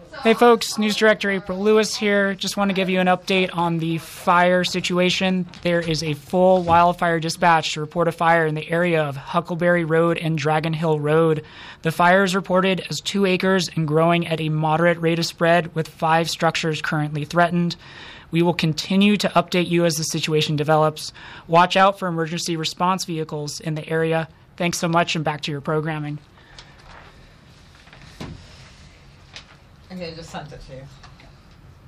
Hey folks, News Director April Lewis here. Just want to give you an update on the fire situation. There is a full wildfire dispatch to report a fire in the area of Huckleberry Road and Dragon Hill Road. The fire is reported as 2 acres and growing at a moderate rate of spread, with 5 structures currently threatened. We will continue to update you as the situation develops. Watch out for emergency response vehicles in the area. Thanks so much, and back to your programming. Okay, I just sent it to you.